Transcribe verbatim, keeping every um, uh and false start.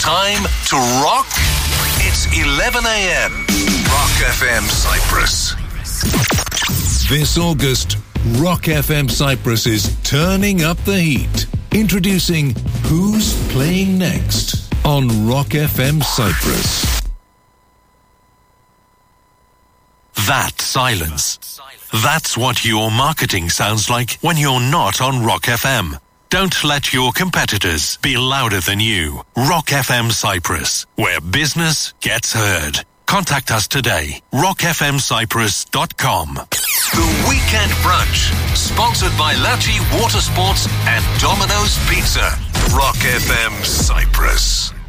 Time to rock? It's eleven a.m. Rock F M Cyprus. This August, Rock F M Cyprus is turning up the heat. Introducing Who's Playing Next on Rock F M Cyprus. That silence. That's what your marketing sounds like when you're not on Rock F M. Don't let your competitors be louder than you. Rock F M Cyprus, where business gets heard. Contact us today. rock f m cyprus dot com. The Weekend Brunch, sponsored by Lachi Water Sports and Domino's Pizza. Rock F M Cyprus.